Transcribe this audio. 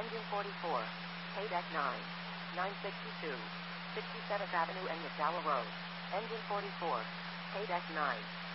Engine 44. Paydeck 9. 962. 67th Avenue and Yattawa Road. Engine 44. Paydeck 9.